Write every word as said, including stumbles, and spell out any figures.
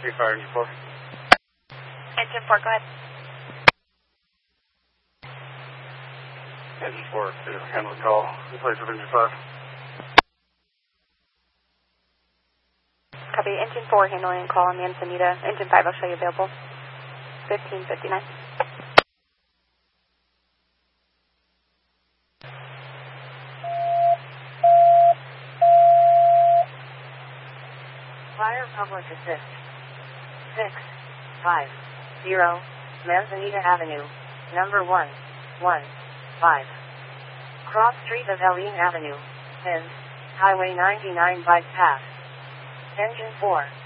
Be fire, engine four. Engine four, go ahead. Engine four, to handle the call in place of engine five. Copy, engine four handling call on Manzanita. Engine five, I'll show you available. fifteen fifty-nine. Fire public assist. six five zero Manzanita Avenue, number one one five. Cross street of Helene Avenue, and Highway ninety-nine bypass. Engine four.